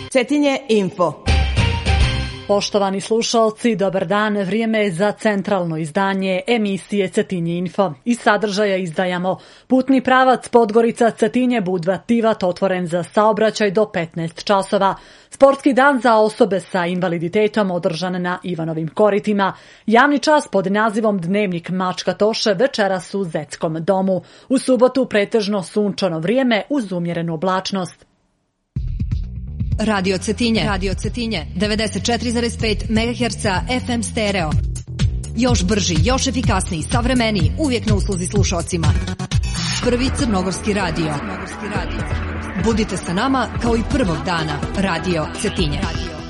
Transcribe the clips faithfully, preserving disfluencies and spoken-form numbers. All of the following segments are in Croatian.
Cetinje info. Poštovani slušalci, dobar dan, vrijeme je za centralno izdanje emisije Cetinje info. Iz sadržaja izdajamo: putni pravac Podgorica-Cetinje Budva-Tivat otvoren za saobraćaj do petnaest časova. Sportski dan za osobe sa invaliditetom održan na Ivanovim koritima. Javni čas pod nazivom Dnevnik Mačka Toše večeras u Zetskom domu. U subotu pretežno sunčano vrijeme uz umjerenu oblačnost. Radio Cetinje, Radio Cetinje, devedeset četiri zarez pet megaherca F M stereo. Još brži, još efikasniji, savremeniji, uvijek na usluzi slušalcima. Prvi crnogorski radio. Budite sa nama kao i prvog dana. Radio Cetinje.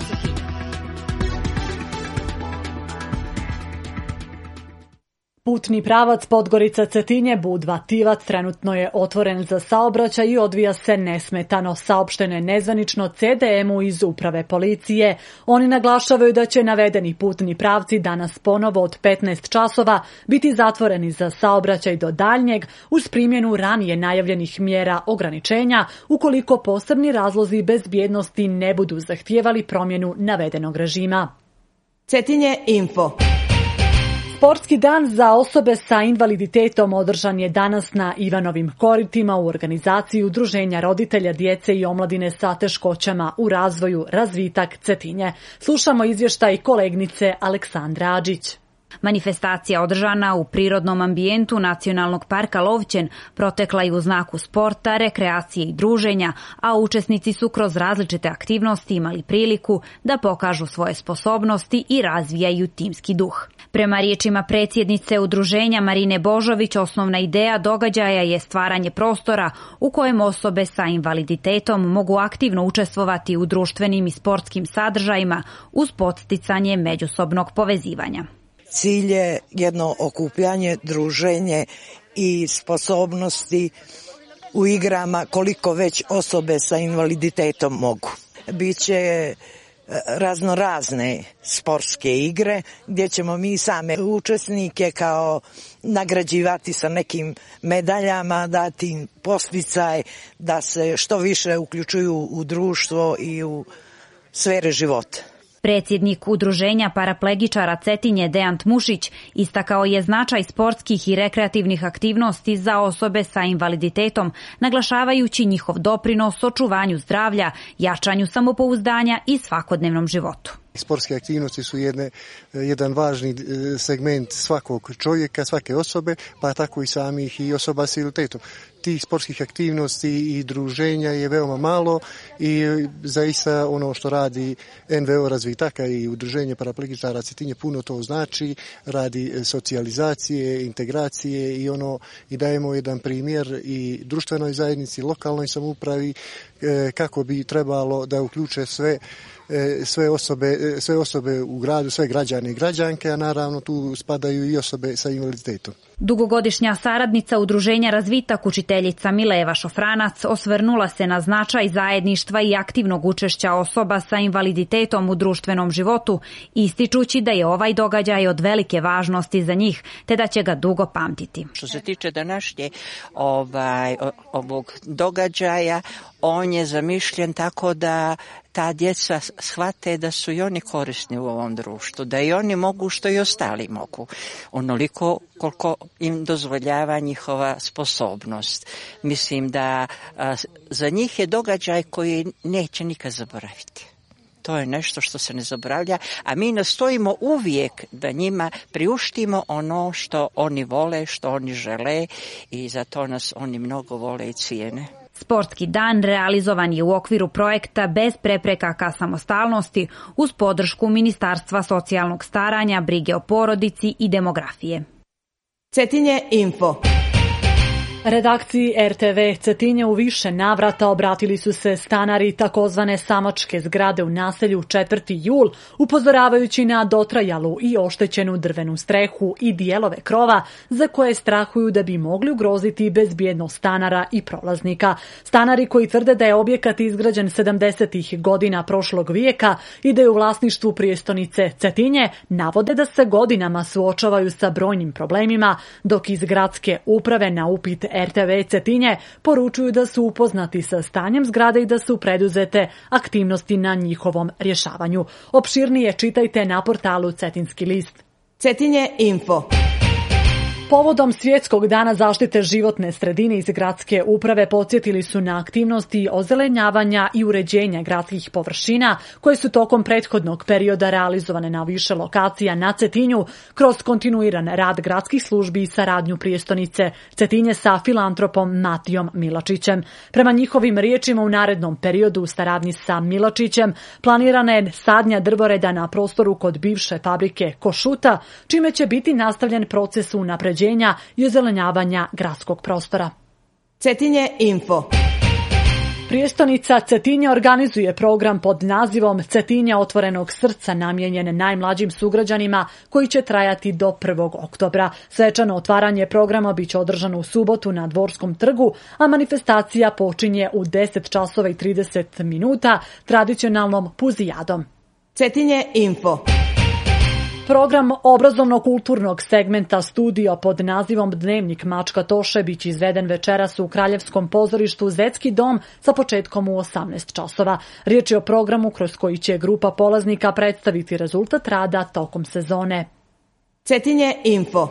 Putni pravac Podgorica-Cetinje Budva-Tivat trenutno je otvoren za saobraćaj i odvija se nesmetano, saopšteno je nezvanično C D M-u iz uprave policije. Oni naglašavaju da će navedeni putni pravci danas ponovo od petnaest časova biti zatvoreni za saobraćaj do daljnjeg uz primjenu ranije najavljenih mjera ograničenja ukoliko posebni razlozi bezbjednosti ne budu zahtijevali promjenu navedenog režima. Cetinje info. Sportski dan za osobe sa invaliditetom održan je danas na Ivanovim koritima u organizaciji Udruženja roditelja djece i omladine sa teškoćama u razvoju Razvitak Cetinje. Slušamo izvještaj kolegnice Aleksandre Adžić. Manifestacija održana u prirodnom ambijentu Nacionalnog parka Lovćen protekla je u znaku sporta, rekreacije i druženja, a učesnici su kroz različite aktivnosti imali priliku da pokažu svoje sposobnosti i razvijaju timski duh. Prema riječima predsjednice udruženja Marine Božović, osnovna ideja događaja je stvaranje prostora u kojem osobe sa invaliditetom mogu aktivno učestvovati u društvenim i sportskim sadržajima uz podsticanje međusobnog povezivanja. Cilj je jedno okupljanje, druženje i sposobnosti u igrama koliko već osobe sa invaliditetom mogu. Biće raznorazne sportske igre gdje ćemo mi same učesnike kao nagrađivati sa nekim medaljama, dati im podsticaj da se što više uključuju u društvo i u sfere života. Predsjednik Udruženja paraplegičara Cetinje Dejan Tmušić istakao je značaj sportskih i rekreativnih aktivnosti za osobe sa invaliditetom, naglašavajući njihov doprinos očuvanju zdravlja, jačanju samopouzdanja i svakodnevnom životu. Sportske aktivnosti su jedne, jedan važni segment svakog čovjeka, svake osobe, pa tako i samih i osoba s invaliditetom. Tih sportskih aktivnosti i druženja je veoma malo i zaista ono što radi N V O Razvitaka i Udruženje paraplegičara Cetinje puno to znači, radi socijalizacije, integracije i ono i dajemo jedan primjer i društvenoj zajednici, lokalnoj samoupravi kako bi trebalo da uključe sve sve osobe, sve osobe u gradu, sve građane i građanke, a naravno tu spadaju i osobe sa invaliditetom. Dugogodišnja saradnica Udruženja Razvitak, učiteljica Mileva Šofranac, osvrnula se na značaj zajedništva i aktivnog učešća osoba sa invaliditetom u društvenom životu, ističući da je ovaj događaj od velike važnosti za njih, te da će ga dugo pamtiti. Što se tiče današnje ovaj, ovog događaja, on je zamišljen tako da ta djeca shvate da su i oni korisni u ovom društvu, da i oni mogu što i ostali mogu, onoliko koliko im dozvoljava njihova sposobnost. Mislim da a, za njih je događaj koji neće nikad zaboraviti. To je nešto što se ne zaboravlja, a mi nastojimo uvijek da njima priuštimo ono što oni vole, što oni žele i zato nas oni mnogo vole i cijene. Sportski dan realizovan je u okviru projekta Bez prepreka ka samostalnosti uz podršku Ministarstva socijalnog staranja, brige o porodici i demografije. Cetinje info. Redakciji R T V Cetinje u više navrata obratili su se stanari takozvane samačke zgrade u naselju četvrti jul, upozoravajući na dotrajalu i oštećenu drvenu strehu i dijelove krova za koje strahuju da bi mogli ugroziti bezbjednost stanara i prolaznika. Stanari koji tvrde da je objekat izgrađen sedamdesetih godina prošlog vijeka i da je u vlasništvu prijestolnice Cetinje, navode da se godinama suočavaju sa brojnim problemima, dok iz gradske uprave na upit er te ve Cetinje poručuju da su upoznati sa stanjem zgrade i da su preduzete aktivnosti na njihovom rješavanju. Opširnije čitajte na portalu Cetinski list. Cetinje info. Povodom Svjetskog dana zaštite životne sredine iz gradske uprave podsjetili su na aktivnosti ozelenjavanja i uređenja gradskih površina koje su tokom prethodnog perioda realizovane na više lokacija na Cetinju kroz kontinuiran rad gradskih službi i saradnju prijestonice Cetinje sa filantropom Matijom Milačićem. Prema njihovim riječima u narednom periodu u saradnji sa Milačićem planirana je sadnja drvoreda na prostoru kod bivše fabrike Košuta, čime će biti nastavljen proces unapređenja i ozelenjavanja gradskog prostora. Cetinje info. Prijestonica Cetinje organizuje program pod nazivom Cetinje otvorenog srca namijenjen najmlađim sugrađanima koji će trajati do prvog oktobra. Svečano otvaranje programa biće održano u subotu na Dvorskom trgu, a manifestacija počinje u deset časova i trideset minuta tradicionalnom puzijadom. Cetinje info. Program obrazovno-kulturnog segmenta studio pod nazivom Dnevnik Mačka Toše biće izveden večeras u Kraljevskom pozorištu Zetski dom sa početkom u osamnaest časova. Riječ je o programu kroz koji će grupa polaznika predstaviti rezultat rada tokom sezone. Cetinje info.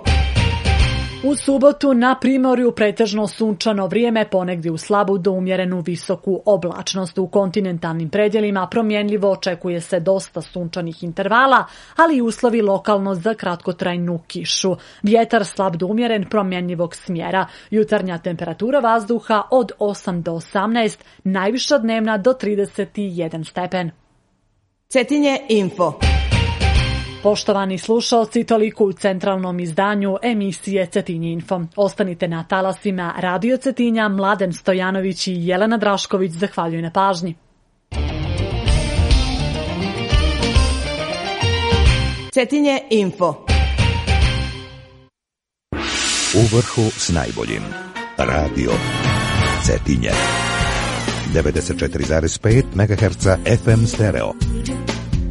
U subotu na primorju pretežno sunčano vrijeme, ponegdje u slabu do umjerenu visoku oblačnost. U kontinentalnim predjelima promjenljivo očekuje se dosta sunčanih intervala, ali i uslovi lokalno za kratkotrajnu kišu. Vjetar slab do umjeren promjenljivog smjera. Jutarnja temperatura vazduha od osam do osamnaest, najviša dnevna do trideset jedan stepen. Cetinje info. Poštovani slušalci, toliko u centralnom izdanju emisije Cetinje info. Ostanite na talasima Radio Cetinja. Mladen Stojanović i Jelena Drašković zahvaljuju na pažnji. Cetinje info. U vrhu s najboljim. Radio Cetinje. devedeset četiri zarez pet megaherca ef em stereo.